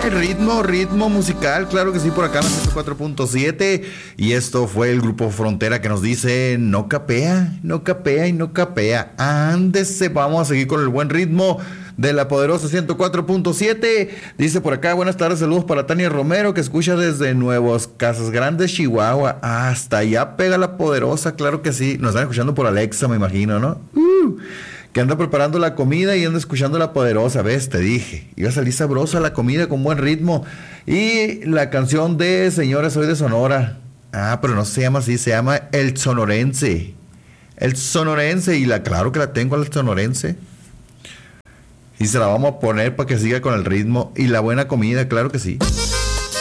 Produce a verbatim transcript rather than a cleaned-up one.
El ritmo, ritmo musical, claro que sí, por acá en la ciento cuatro punto siete. Y esto fue el Grupo Frontera que nos dice: no capea, no capea y no capea. Ándese, vamos a seguir con el buen ritmo de la poderosa ciento cuatro punto siete. Dice por acá: buenas tardes, saludos para Tania Romero, que escucha desde Nuevos Casas Grandes, Chihuahua. Hasta allá pega la poderosa, claro que sí. Nos están escuchando por Alexa, me imagino, ¿no? Uh. Que anda preparando la comida y anda escuchando la poderosa. ¿Ves? Te dije, iba a salir sabrosa la comida con buen ritmo. Y la canción de Señora Soy de Sonora. Ah, pero no se llama así, se llama El Sonorense. El Sonorense, y la claro que la tengo, el Sonorense. Y se la vamos a poner para que siga con el ritmo. Y la buena comida, claro que sí.